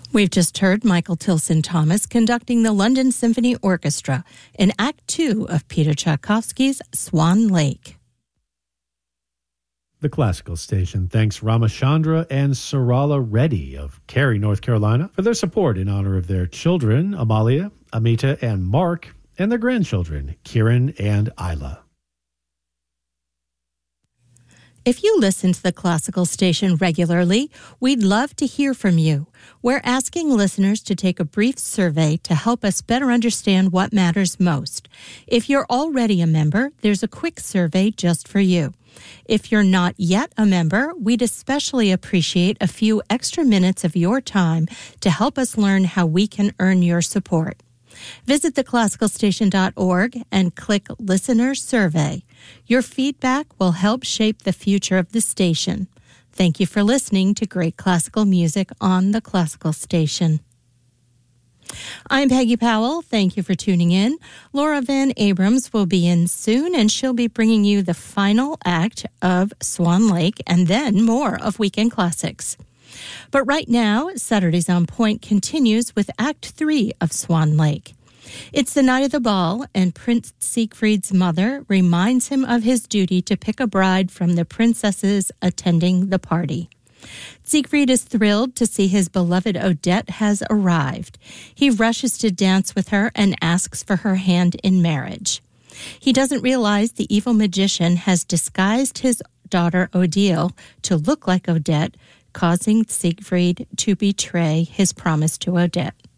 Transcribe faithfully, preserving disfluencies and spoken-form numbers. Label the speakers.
Speaker 1: We've just heard Michael Tilson Thomas conducting the London Symphony Orchestra in Act Two of Peter Tchaikovsky's Swan Lake.
Speaker 2: The Classical Station thanks Ramachandra and Sarala Reddy of Cary, North Carolina, for their support in honor of their children, Amalia, Amita, and Mark, and their grandchildren, Kieran and Isla.
Speaker 1: If you listen to the Classical Station regularly, we'd love to hear from you. We're asking listeners to take a brief survey to help us better understand what matters most. If you're already a member, there's a quick survey just for you. If you're not yet a member, we'd especially appreciate a few extra minutes of your time to help us learn how we can earn your support. Visit the classical station dot org and click Listener Survey. Your feedback will help shape the future of the station. Thank you for listening to great classical music on the Classical Station. I'm Peggy Powell. Thank you for tuning in. Laura Van Abrams will be in soon, and she'll be bringing you the final act of Swan Lake and then more of Weekend Classics. But right now, Saturdays on Point continues with Act Three of Swan Lake. It's the night of the ball, and Prince Siegfried's mother reminds him of his duty to pick a bride from the princesses attending the party. Siegfried is thrilled to see his beloved Odette has arrived. He rushes to dance with her and asks for her hand in marriage. He doesn't realize the evil magician has disguised his daughter Odile to look like Odette, causing Siegfried to betray his promise to Odette.